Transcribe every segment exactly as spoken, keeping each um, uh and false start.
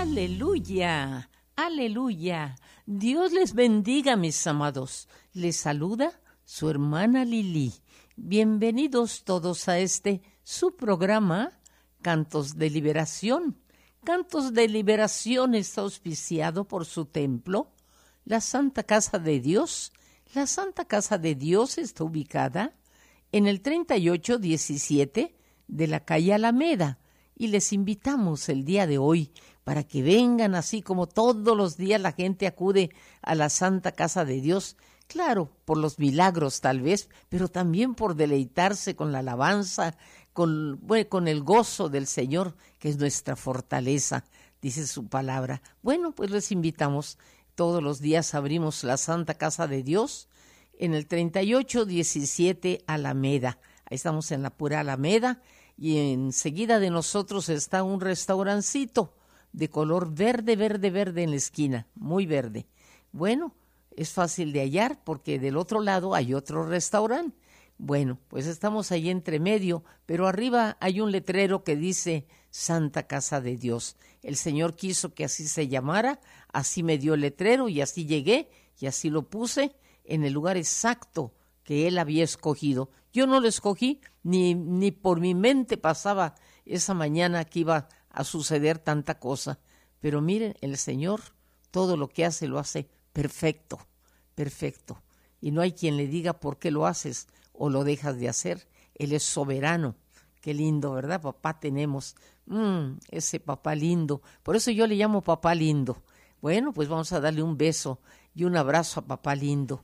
Aleluya, aleluya. Dios les bendiga, mis amados. Les saluda su hermana Lili. Bienvenidos todos a este, su programa, Cantos de Liberación. Cantos de Liberación está auspiciado por su templo, la Santa Casa de Dios. La Santa Casa de Dios está ubicada en el treinta y ocho diecisiete de la calle Alameda. Y les invitamos el día de hoy para que vengan, así como todos los días la gente acude a la Santa Casa de Dios, claro, por los milagros tal vez, pero también por deleitarse con la alabanza, con, bueno, con el gozo del Señor, que es nuestra fortaleza, dice su palabra. Bueno, pues les invitamos, todos los días abrimos la Santa Casa de Dios en el treinta y ocho diecisiete Alameda. Ahí estamos en la pura Alameda. Y enseguida de nosotros está un restaurancito de color verde, verde, verde en la esquina, muy verde. Bueno, es fácil de hallar porque del otro lado hay otro restaurante. Bueno, pues estamos ahí entre medio, pero arriba hay un letrero que dice Santa Casa de Dios. El Señor quiso que así se llamara, así me dio el letrero y así llegué y así lo puse en el lugar exacto que Él había escogido. Yo no lo escogí, ni, ni por mi mente pasaba esa mañana que iba a suceder tanta cosa. Pero miren, el Señor todo lo que hace lo hace perfecto, perfecto. Y no hay quien le diga por qué lo haces o lo dejas de hacer. Él es soberano. Qué lindo, ¿verdad? Papá tenemos, mm, ese papá lindo. Por eso yo le llamo papá lindo. Bueno, pues vamos a darle un beso y un abrazo a papá lindo.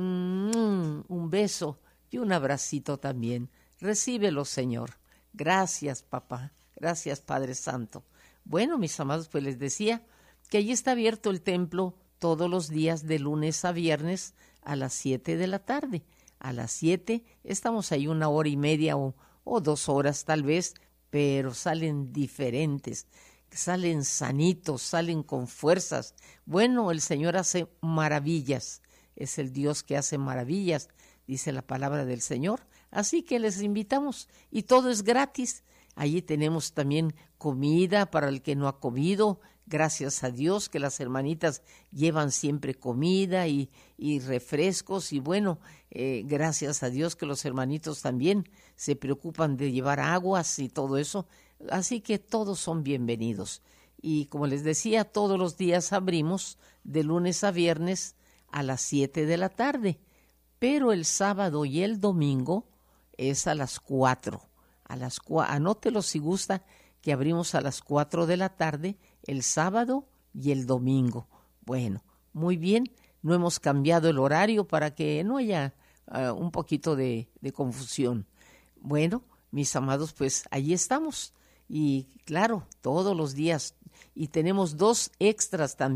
Mm, un beso y un abracito también. Recíbelo, Señor. Gracias, papá. Gracias, Padre Santo. Bueno, mis amados, pues les decía que allí está abierto el templo todos los días de lunes a viernes a las siete de la tarde. A las siete estamos ahí una hora y media o, o dos horas tal vez, pero salen diferentes, salen sanitos, salen con fuerzas. Bueno, el Señor hace maravillas. Es el Dios que hace maravillas, dice la palabra del Señor. Así que les invitamos y todo es gratis. Allí tenemos también comida para el que no ha comido. Gracias a Dios que las hermanitas llevan siempre comida y, y refrescos. Y bueno, eh, gracias a Dios que los hermanitos también se preocupan de llevar aguas y todo eso. Así que todos son bienvenidos. Y como les decía, todos los días abrimos de lunes a viernes a las siete de la tarde, pero el sábado y el domingo es a las cuatro. A las cua- anótelo si gusta, que abrimos a las cuatro de la tarde el sábado y el domingo. Bueno, muy bien, no hemos cambiado el horario para que no haya uh, un poquito de, de confusión. Bueno, mis amados, pues allí estamos. Y claro, todos los días. Y tenemos dos extras también.